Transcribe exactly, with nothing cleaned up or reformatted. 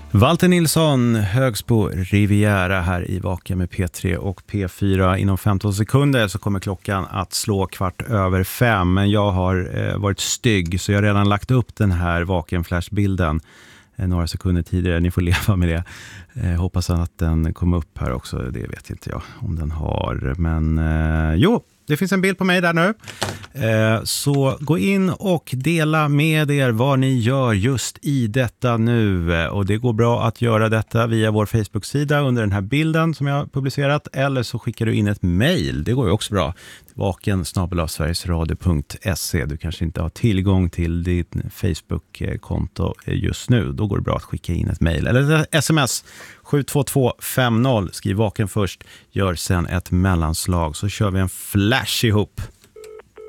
Walter Nilsson, Högsbo Riviera här i Vaken med P tre och P fyra. Inom femton sekunder så kommer klockan att slå kvart över fem. Men jag har eh, varit stygg så jag har redan lagt upp den här Vaken-flashbilden eh, några sekunder tidigare. Ni får leva med det. Eh, hoppas att den kommer upp här också. Det vet inte jag om den har. Men eh, jo, det finns en bild på mig där nu. Eh, så gå in och dela med er vad ni gör just i detta nu. Och det går bra att göra detta via vår Facebook-sida under den här bilden som jag har publicerat. Eller så skickar du in ett mejl. Det går ju också bra. vaken snabel-a sverigesradio punkt se. Du kanske inte har tillgång till ditt Facebook-konto just nu. Då går det bra att skicka in ett mejl. Eller ett sms sju två två fem noll. Skriv Vaken först. Gör sen ett mellanslag så kör vi en flash ihop.